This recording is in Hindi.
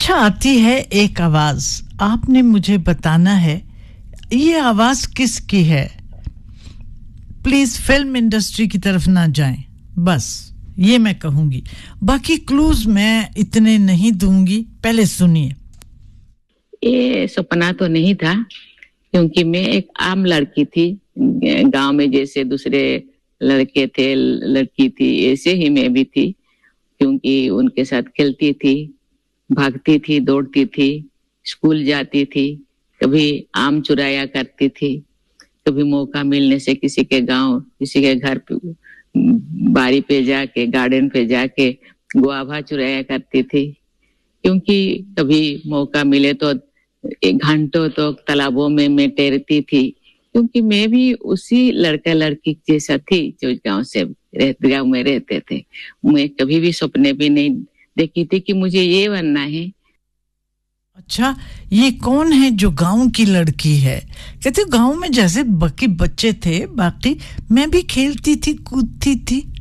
अच्छा, आती है एक आवाज, आपने मुझे बताना है ये आवाज किसकी है। प्लीज फिल्म इंडस्ट्री की तरफ ना जाएं, बस ये मैं कहूंगी, बाकी क्लूज मैं इतने नहीं दूंगी, पहले सुनिए। ये सपना तो नहीं था, क्योंकि मैं एक आम लड़की थी। गांव में जैसे दूसरे लड़के थे, लड़की थी, ऐसे ही मैं भी थी, क्योंकि उनके साथ खेलती थी, भागती थी, दौड़ती थी, स्कूल जाती थी, कभी आम चुराया करती थी, कभी मौका मिलने से किसी के गांव, किसी के घर पे, बारी पे जाके, गार्डन पे जाके गुआभा चुराया करती थी, क्योंकि कभी मौका मिले तो एक घंटों तो तालाबों में मैं तैरती थी, क्योंकि मैं भी उसी लड़का लड़की जैसा थी जो गांव में रहते थे। मैं कभी भी सपने भी नहीं देखी थी कि मुझे ये बनना है। अच्छा, ये कौन है जो गांव की लड़की है? कहते गांव में जैसे बाकी बच्चे थे, बाकी मैं भी खेलती थी, कूदती थी,